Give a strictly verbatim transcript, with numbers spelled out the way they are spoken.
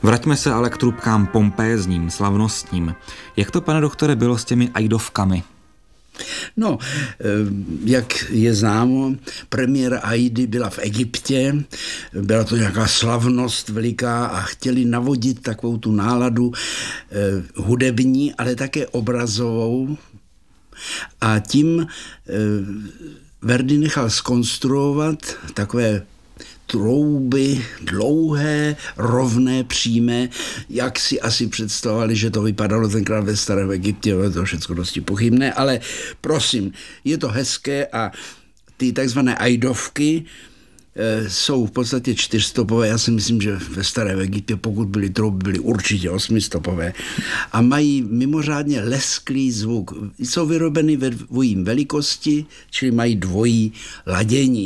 Vraťme se ale k trubkám pompézním, slavnostním. Jak to, pane doktore, bylo s těmi ajdovkami? No, jak je známo, premiéra Aidy byla v Egyptě, byla to nějaká slavnost veliká a chtěli navodit takovou tu náladu hudební, ale také obrazovou. A tím Verdi nechal zkonstruovat takové trouby, dlouhé, rovné, přímé, jak si asi představovali, že to vypadalo tenkrát ve starém Egyptě, je to všechno dosti pochybné, ale prosím, je to hezké a ty takzvané ajdovky e, jsou v podstatě čtyřstopové, já si myslím, že ve starém Egyptě, pokud byly trouby, byly určitě osmistopové a mají mimořádně lesklý zvuk. Jsou vyrobeny ve dvojím velikosti, čili mají dvojí ladění.